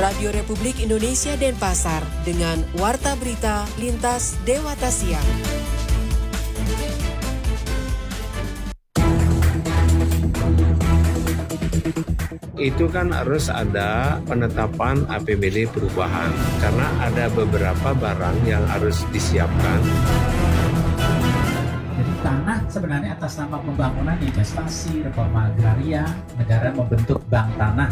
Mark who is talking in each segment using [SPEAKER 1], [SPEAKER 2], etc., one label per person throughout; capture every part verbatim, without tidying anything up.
[SPEAKER 1] Radio Republik Indonesia Denpasar dengan Warta Berita Lintas Dewata Siang.
[SPEAKER 2] Itu kan harus ada penetapan A P B D perubahan karena ada beberapa barang yang harus disiapkan.
[SPEAKER 3] Jadi tanah sebenarnya atas nama pembangunan investasi, reforma agraria, negara membentuk bank tanah.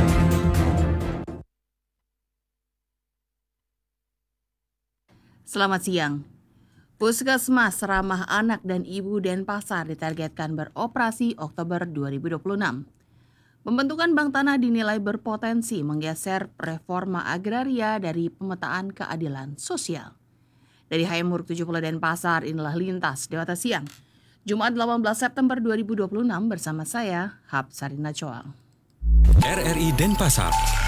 [SPEAKER 4] Selamat siang. Puskesmas Ramah Anak dan Ibu Denpasar ditargetkan beroperasi Oktober dua ribu dua puluh enam. Pembentukan bank tanah dinilai berpotensi menggeser reforma agraria dari pemetaan keadilan sosial. Dari H M Muruk tujuh puluh Denpasar, inilah Lintas Dewata Siang. Jumat delapan belas September dua ribu dua puluh enam bersama saya, Hapsarina Coang.
[SPEAKER 5] R R I Denpasar.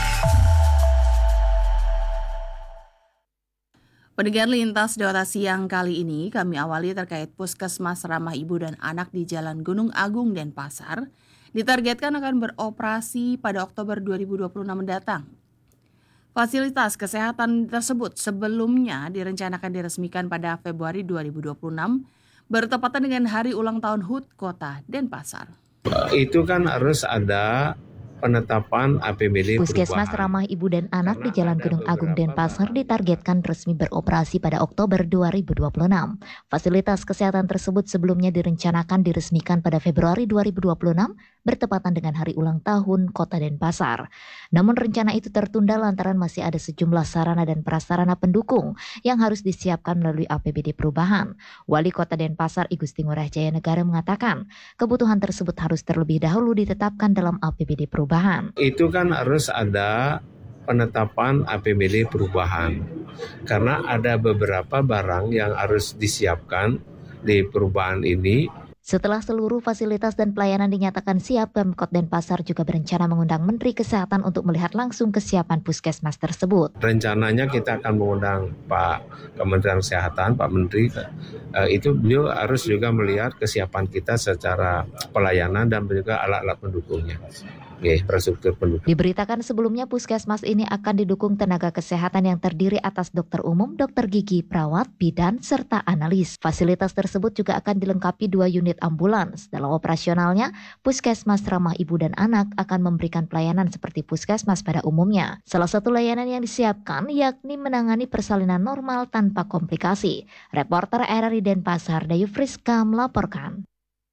[SPEAKER 4] Pendengar Lintas Dewata Siang kali ini kami awali terkait Puskesmas Ramah Ibu dan Anak di Jalan Gunung Agung Denpasar ditargetkan akan beroperasi pada Oktober dua ribu dua puluh enam mendatang. Fasilitas kesehatan tersebut sebelumnya direncanakan diresmikan pada Februari dua ribu dua puluh enam bertepatan dengan hari ulang tahun H U T Kota Denpasar.
[SPEAKER 2] Itu kan harus ada penetapan A P B D
[SPEAKER 6] Puskesmas Ramah Ibu dan Anak di Jalan Gunung Agung Denpasar ditargetkan resmi beroperasi pada Oktober dua ribu dua puluh enam. Fasilitas kesehatan tersebut sebelumnya direncanakan diresmikan pada Februari dua ribu dua puluh enam bertepatan dengan hari ulang tahun Kota Denpasar. Namun rencana itu tertunda lantaran masih ada sejumlah sarana dan prasarana pendukung yang harus disiapkan melalui A P B D perubahan. Wali Kota Denpasar I Gusti Ngurah Jaya Negara mengatakan, kebutuhan tersebut harus terlebih dahulu ditetapkan dalam A P B D perubahan.
[SPEAKER 2] Itu kan harus ada penetapan A P B D perubahan karena ada beberapa barang yang harus disiapkan di perubahan ini.
[SPEAKER 6] Setelah seluruh fasilitas dan pelayanan dinyatakan siap, Pemkot Denpasar juga berencana mengundang Menteri Kesehatan untuk melihat langsung kesiapan puskesmas tersebut.
[SPEAKER 2] Rencananya kita akan mengundang Pak Kementerian Kesehatan, Pak Menteri. Eh, itu beliau harus juga melihat kesiapan kita secara pelayanan dan juga alat-alat pendukungnya. Oke, infrastruktur pendukung.
[SPEAKER 6] Diberitakan sebelumnya puskesmas ini akan didukung tenaga kesehatan yang terdiri atas dokter umum, dokter gigi, perawat, bidan, serta analis. Fasilitas tersebut juga akan dilengkapi dua unit ambulans. Dalam operasionalnya, Puskesmas Ramah Ibu dan Anak akan memberikan pelayanan seperti puskesmas pada umumnya. Salah satu layanan yang disiapkan yakni menangani persalinan normal tanpa komplikasi. Reporter R R I Denpasar, Dayu Friska melaporkan.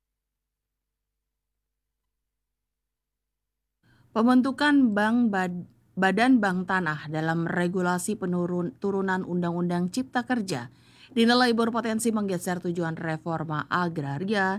[SPEAKER 4] Pembentukan Bank Bad- Badan Bank Tanah dalam regulasi penurun turunan Undang-Undang Cipta Kerja dinilai berpotensi menggeser tujuan reforma agraria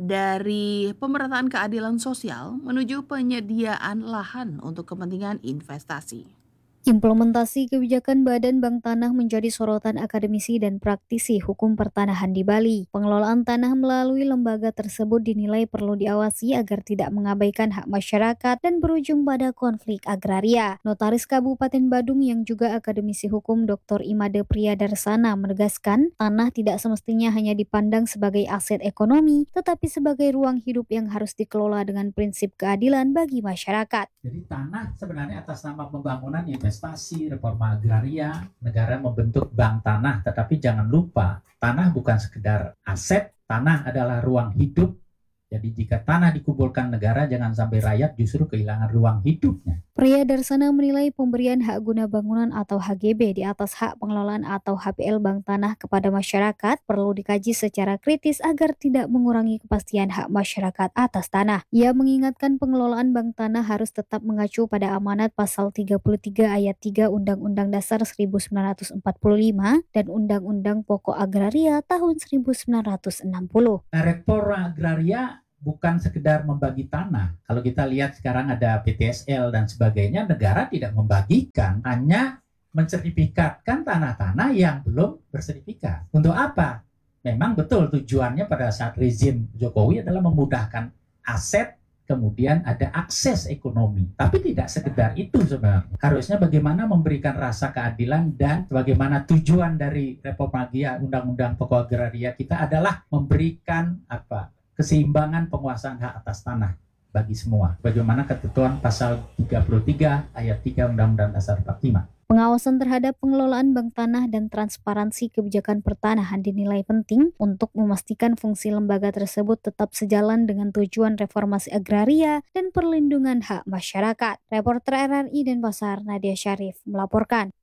[SPEAKER 4] dari pemerataan keadilan sosial menuju penyediaan lahan untuk kepentingan investasi.
[SPEAKER 7] Implementasi kebijakan Badan Bank Tanah menjadi sorotan akademisi dan praktisi hukum pertanahan di Bali. Pengelolaan tanah melalui lembaga tersebut dinilai perlu diawasi agar tidak mengabaikan hak masyarakat dan berujung pada konflik agraria. Notaris Kabupaten Badung yang juga akademisi hukum Doktor Imade Priyadarsana menegaskan, tanah tidak semestinya hanya dipandang sebagai aset ekonomi, tetapi sebagai ruang hidup yang harus dikelola dengan prinsip keadilan bagi masyarakat.
[SPEAKER 3] Jadi tanah sebenarnya atas nama pembangunan investasi, reforma agraria, negara membentuk bank tanah. Tetapi jangan lupa, tanah bukan sekedar aset, tanah adalah ruang hidup. Jadi jika tanah dikumpulkan negara, jangan sampai rakyat justru kehilangan ruang hidupnya.
[SPEAKER 7] Priyadarsana menilai pemberian hak guna bangunan atau H G B di atas hak pengelolaan atau H P L bank tanah kepada masyarakat perlu dikaji secara kritis agar tidak mengurangi kepastian hak masyarakat atas tanah. Ia mengingatkan pengelolaan bank tanah harus tetap mengacu pada amanat pasal tiga puluh tiga ayat tiga Undang-Undang Dasar seribu sembilan ratus empat puluh lima dan Undang-Undang Pokok Agraria tahun seribu sembilan ratus enam puluh.
[SPEAKER 3] Nah, reforma agraria bukan sekedar membagi tanah. Kalau kita lihat sekarang ada P T S L dan sebagainya, negara tidak membagikan, hanya mensertifikatkan tanah-tanah yang belum bersertifikat. Untuk apa? Memang betul tujuannya pada saat rezim Jokowi adalah memudahkan aset, kemudian ada akses ekonomi. Tapi tidak sekedar itu sebenarnya. Harusnya bagaimana memberikan rasa keadilan dan bagaimana tujuan dari reforma agraria, Undang-Undang Pokok Agraria kita adalah memberikan apa? Keseimbangan penguasaan hak atas tanah bagi semua. Bagaimana ketentuan pasal tiga puluh tiga ayat tiga Undang-Undang Dasar empat puluh lima.
[SPEAKER 7] Pengawasan terhadap pengelolaan bank tanah dan transparansi kebijakan pertanahan dinilai penting untuk memastikan fungsi lembaga tersebut tetap sejalan dengan tujuan reformasi agraria dan perlindungan hak masyarakat. Reporter R R I Denpasar, Nadia Syarif, melaporkan.